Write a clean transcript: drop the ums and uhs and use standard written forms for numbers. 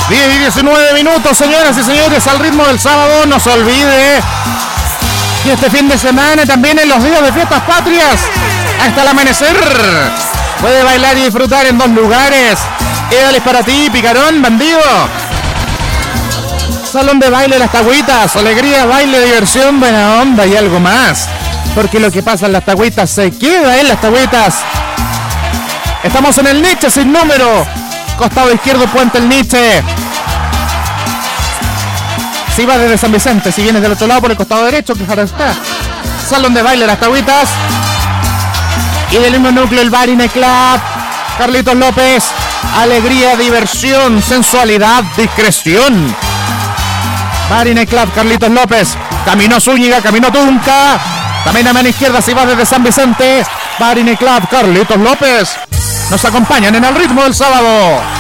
10 y 19 minutos, señoras y señores, al ritmo del sábado. No se olvide que este fin de semana, también en los días de fiestas patrias, hasta el amanecer, puede bailar y disfrutar en 2 lugares. Édales para ti, picarón, bandido. Salón de baile Las Tagüitas, alegría, baile, diversión, buena onda y algo más. Porque lo que pasa en Las Tagüitas se queda en Las Tagüitas. Estamos en el Nietzsche sin número. Costado izquierdo, Puente El Nietzsche. Si vas desde San Vicente, si vienes del otro lado por el costado derecho, que ahora está. Salón de baile Las Tagüitas. Y del mismo núcleo el Bar y Club. Carlitos López. Alegría, diversión, sensualidad, discreción. Bar y Club, Carlitos López. Caminó Zúñiga, caminó Tunca. También a mano izquierda si vas desde San Vicente. Bar y Club, Carlitos López. Nos acompañan en el ritmo del sábado.